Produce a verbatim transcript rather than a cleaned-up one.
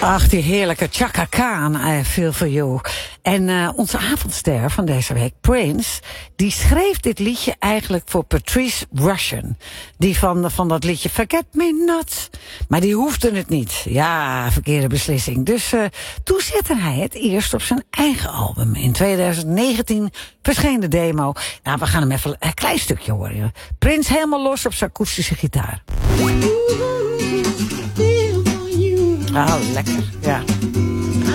Ach, die heerlijke Chaka Khan, I Feel For You. En uh, onze avondster van deze week, Prince, die schreef dit liedje eigenlijk voor Patrice Rushen. Die van, van dat liedje Forget Me Not. Maar die hoefde het niet. Ja, verkeerde beslissing. Dus uh, toen zette hij het eerst op zijn eigen album. In twintig negentien verscheen de demo. Nou, we gaan hem even een klein stukje horen. Prince helemaal los op zijn akoestische gitaar. Ah, lekker, ja.